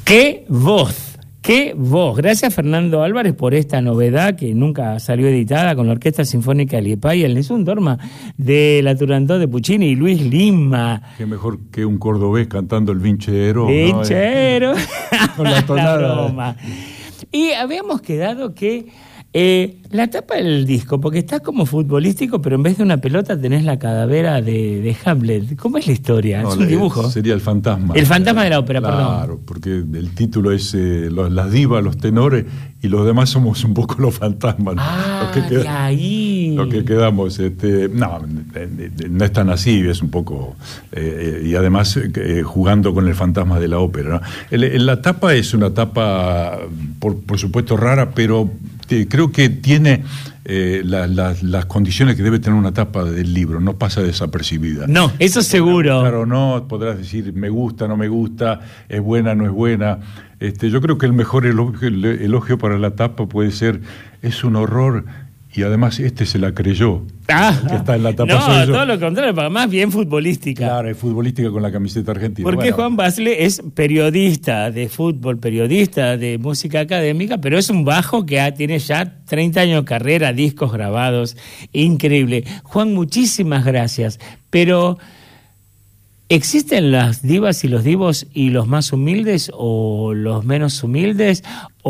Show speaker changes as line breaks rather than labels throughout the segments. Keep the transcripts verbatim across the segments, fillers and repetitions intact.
¡Qué voz! ¡Qué voz! Gracias, Fernando Álvarez, por esta novedad que nunca salió editada con la Orquesta Sinfónica Liepay, el Nessun Dorma de la Turandot de Puccini y Luis Lima.
Qué mejor que un cordobés cantando el vinchero.
Vinchero.
¿No? Con la tonada.
La broma. Y habíamos quedado que eh, la tapa del disco, porque está como futbolístico, pero en vez de una pelota tenés la calavera de, de Hamlet. ¿Cómo es la historia? No, es un dibujo.
Sería el fantasma.
El fantasma de la ópera,
claro,
perdón.
Claro, porque el título es eh, los, las divas, los tenores, y los demás somos un poco los fantasmas.
Ah,
los que queda,
de ahí.
Lo que quedamos. Este, no, no es tan así, es un poco... Eh, y además eh, jugando con el fantasma de la ópera, ¿no? El, la tapa es una tapa, por, por supuesto, rara, pero... creo que tiene eh, la, la, las condiciones que debe tener una tapa del libro, no pasa desapercibida.
No, eso seguro.
Claro, no, podrás decir me gusta, no me gusta, es buena, no es buena. Este, yo creo que el mejor elogio, el elogio para la tapa puede ser, es un horror, y además este se la creyó.
Ah,
que está en la tapa.
No, todo lo contrario, para más bien futbolística.
Claro, es futbolística con la camiseta argentina.
Porque
bueno.
Juan Basle es periodista de fútbol, periodista de música académica, pero es un bajo que tiene ya treinta años de carrera, discos grabados, increíble. Juan, muchísimas gracias. Pero, ¿existen las divas y los divos y los más humildes o los menos humildes,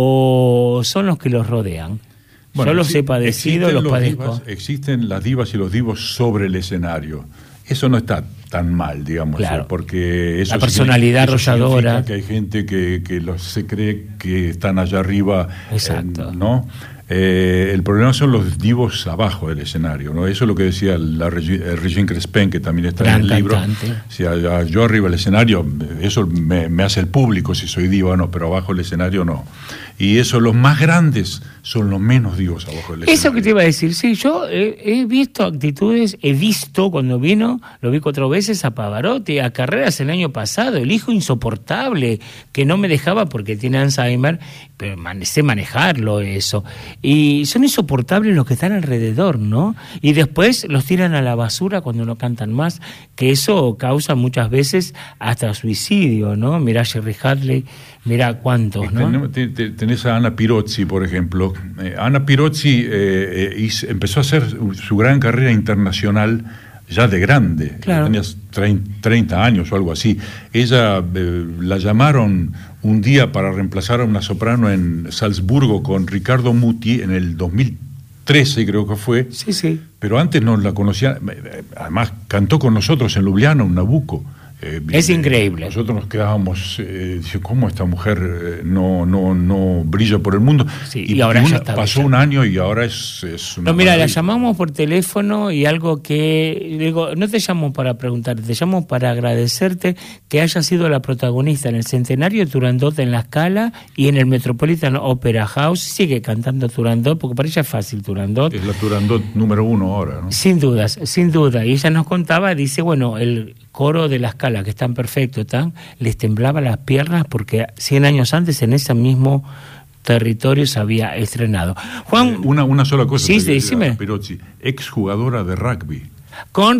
o son los que los rodean? Bueno, yo los he padecido, los, los padezco.
Divas, existen las divas y los divos sobre el escenario. Eso no está tan mal, digamos,
claro.
porque eso
la personalidad
eso
arrolladora.
Que hay gente que, que los, se cree que están allá arriba.
Exacto.
Eh, ¿no? Eh, el problema son los divos abajo del escenario, ¿no? Eso es lo que decía la Regine Crespin, que también está
Gran
en el libro.
cantante.
Si allá, yo arriba del escenario, eso me, me hace el público si soy diva o no, pero abajo del escenario no. Y eso, los más grandes son los menos divos abajo del escenario.
Eso que te iba a decir, sí, yo he, he visto actitudes, he visto cuando vino, lo vi cuatro veces a Pavarotti, a Carreras el año pasado, el hijo insoportable, que no me dejaba porque tiene Alzheimer, pero man, sé manejarlo eso. Y son insoportables los que están alrededor, ¿no? Y después los tiran a la basura cuando no cantan más, que eso causa muchas veces hasta suicidio, ¿no? Mirá Jerry Hadley, mirá cuántos, ¿no?
Tenés a Ana Pirozzi, por ejemplo. Eh, Ana Pirozzi eh, eh, empezó a hacer su gran carrera internacional ya de grande,
claro.
Tenía treinta años o algo así. Ella eh, la llamaron un día para reemplazar a una soprano en Salzburgo con Ricardo Muti en el dos mil trece, creo que fue.
Sí, sí.
Pero antes no la conocía, además cantó con nosotros en Ljubljana, un Nabucco. Eh,
es increíble.
Nosotros nos quedábamos, eh, ¿cómo esta mujer eh, no, no, no brilla por el mundo?
Sí, y, y ahora
una,
ya está
pasó
brillando.
un año y ahora es, es una
No, mira,
maravilla.
la llamamos por teléfono y algo que, digo, no te llamo para preguntarte, te llamo para agradecerte que hayas sido la protagonista en el centenario de Turandot en La Scala y en el Metropolitan Opera House. Sigue cantando Turandot, porque para ella es fácil Turandot.
Es la Turandot número uno ahora, ¿no?
Sin dudas, sin duda. Y ella nos contaba, dice, bueno, el coro de La Scala, que están perfectos, están, les temblaba las piernas porque cien años antes en ese mismo territorio se había estrenado. Juan,
eh, una, una sola cosa.
Sí, decime.
Pirozzi, exjugadora de rugby.
Con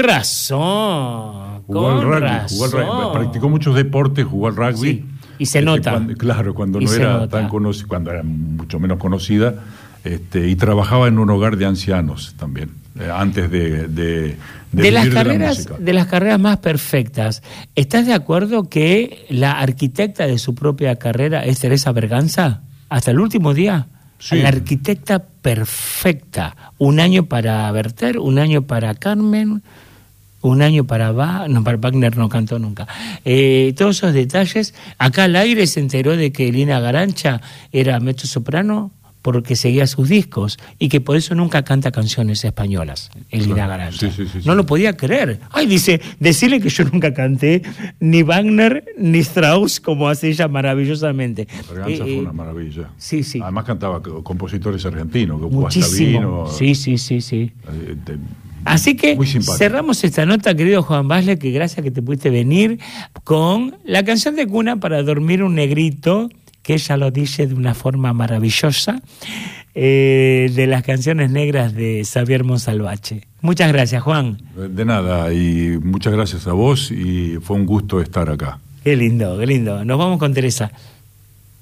razón.
Jugó
con
al rugby,
razón.
jugó al rugby, practicó muchos deportes, jugó al rugby.
Sí, y se
este,
nota.
Cuando, claro, cuando
y
no era
nota.
tan conocida, cuando era mucho menos conocida, este, y trabajaba en un hogar de ancianos también, eh, antes de, de, de,
de las
de
carreras
la
de las carreras más perfectas. ¿Estás de acuerdo que la arquitecta de su propia carrera es Teresa Berganza? Hasta el último día.
Sí.
La arquitecta perfecta. Un año para Werther, un año para Carmen, un año para Bach, no, para Wagner no cantó nunca. Eh, todos esos detalles. Acá al aire se enteró de que Lina Garancha era mezzosoprano porque seguía sus discos y que por eso nunca canta canciones españolas, Elina Garancha.
Sí, sí, sí, sí.
No lo podía creer. Ay, dice, decirle que yo nunca canté ni Wagner ni Strauss, como hace ella maravillosamente.
Berganza
eh,
fue una maravilla.
Sí, sí.
Además cantaba compositores argentinos, como
Muchísimo.
Guastavino.
Sí, sí, sí, sí.
Eh, de,
Así que
muy simpático.
Cerramos esta nota, querido Juan Basle, que gracias que te pudiste venir, con la canción de cuna para dormir un negrito, que ella lo dice de una forma maravillosa, eh, de las canciones negras de Xavier Monsalvache. Muchas gracias, Juan.
De nada, y muchas gracias a vos, y fue un gusto estar acá.
Qué lindo, qué lindo. Nos vamos con Teresa.